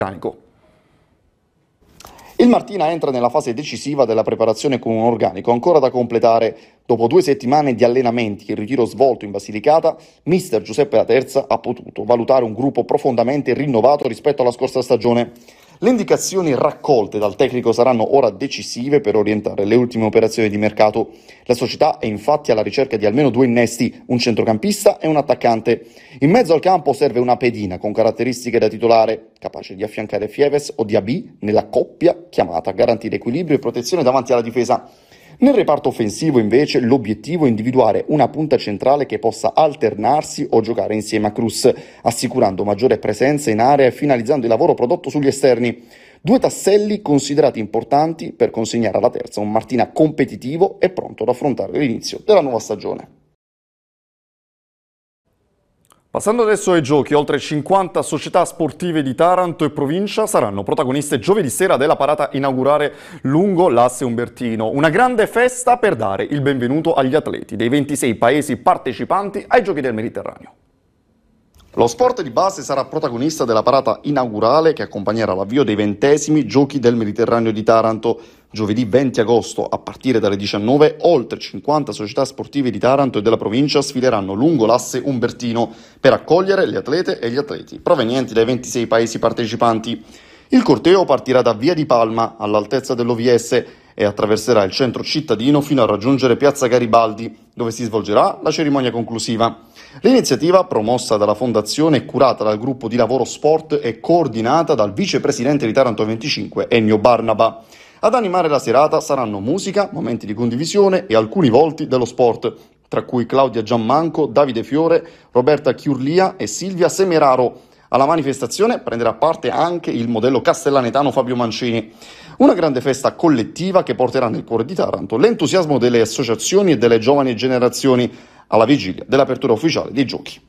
organico. Il Martina entra nella fase decisiva della preparazione con un organico ancora da completare. Dopo 2 settimane di allenamenti e il ritiro svolto in Basilicata, mister Giuseppe Laterza ha potuto valutare un gruppo profondamente rinnovato rispetto alla scorsa stagione. Le indicazioni raccolte dal tecnico saranno ora decisive per orientare le ultime operazioni di mercato. La società è infatti alla ricerca di almeno 2 innesti, un centrocampista e un attaccante. In mezzo al campo serve una pedina con caratteristiche da titolare, capace di affiancare Fieves o Diaby nella coppia chiamata a garantire equilibrio e protezione davanti alla difesa. Nel reparto offensivo, invece, l'obiettivo è individuare una punta centrale che possa alternarsi o giocare insieme a Cruz, assicurando maggiore presenza in area e finalizzando il lavoro prodotto sugli esterni. 2 tasselli considerati importanti per consegnare alla Terza un Martina competitivo e pronto ad affrontare l'inizio della nuova stagione. Passando adesso ai giochi, oltre 50 società sportive di Taranto e provincia saranno protagoniste giovedì sera della parata inaugurale lungo l'Asse Umbertino. Una grande festa per dare il benvenuto agli atleti dei 26 paesi partecipanti ai Giochi del Mediterraneo. Lo sport di base sarà protagonista della parata inaugurale che accompagnerà l'avvio dei 20esimi Giochi del Mediterraneo di Taranto. Giovedì 20 agosto, a partire dalle 19, oltre 50 società sportive di Taranto e della provincia sfileranno lungo l'asse Umbertino per accogliere le atlete e gli atleti provenienti dai 26 paesi partecipanti. Il corteo partirà da Via di Palma, all'altezza dell'OVS, e attraverserà il centro cittadino fino a raggiungere Piazza Garibaldi, dove si svolgerà la cerimonia conclusiva. L'iniziativa, promossa dalla Fondazione e curata dal gruppo di lavoro sport, è coordinata dal vicepresidente di Taranto 25, Ennio Barnaba. Ad animare la serata saranno musica, momenti di condivisione e alcuni volti dello sport, tra cui Claudia Giammanco, Davide Fiore, Roberta Chiurlia e Silvia Semeraro. Alla manifestazione prenderà parte anche il modello castellanetano Fabio Mancini. Una grande festa collettiva che porterà nel cuore di Taranto l'entusiasmo delle associazioni e delle giovani generazioni alla vigilia dell'apertura ufficiale dei giochi.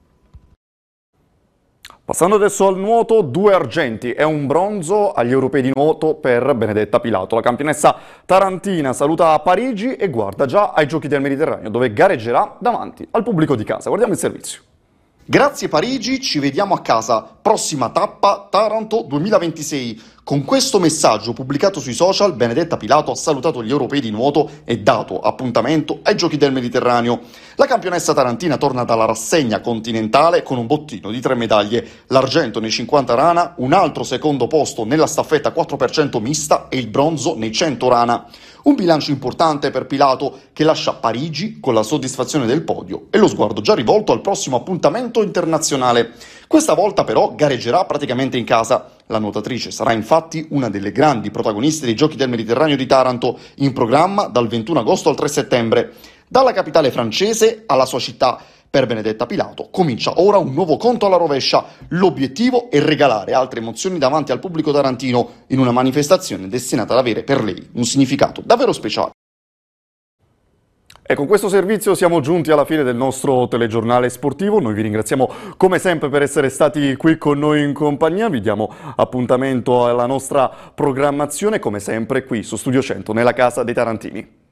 Passando adesso al nuoto, 2 argenti e un bronzo agli europei di nuoto per Benedetta Pilato. La campionessa tarantina saluta Parigi e guarda già ai Giochi del Mediterraneo, dove gareggerà davanti al pubblico di casa. Guardiamo il servizio. Grazie Parigi, ci vediamo a casa. Prossima tappa Taranto 2026. Con questo messaggio pubblicato sui social, Benedetta Pilato ha salutato gli europei di nuoto e dato appuntamento ai Giochi del Mediterraneo. La campionessa tarantina torna dalla rassegna continentale con un bottino di 3 medaglie, l'argento nei 50 rana, un altro secondo posto nella staffetta 4% mista e il bronzo nei 100 rana. Un bilancio importante per Pilato che lascia Parigi con la soddisfazione del podio e lo sguardo già rivolto al prossimo appuntamento internazionale. Questa volta però gareggerà praticamente in casa. La nuotatrice sarà infatti una delle grandi protagoniste dei Giochi del Mediterraneo di Taranto, in programma dal 21 agosto al 3 settembre. Dalla capitale francese alla sua città, per Benedetta Pilato comincia ora un nuovo conto alla rovescia. L'obiettivo è regalare altre emozioni davanti al pubblico tarantino in una manifestazione destinata ad avere per lei un significato davvero speciale. E con questo servizio siamo giunti alla fine del nostro telegiornale sportivo. Noi vi ringraziamo come sempre per essere stati qui con noi in compagnia. Vi diamo appuntamento alla nostra programmazione come sempre qui su Studio 100 nella Casa dei Tarantini.